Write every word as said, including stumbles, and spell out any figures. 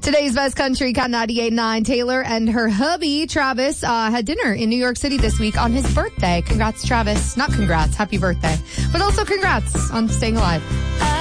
Today's Best Country, Cat ninety-eight point nine. Taylor and her hubby, Travis, uh, had dinner in New York City this week on his birthday. Congrats, Travis. Not congrats. Happy birthday. But also congrats on staying alive.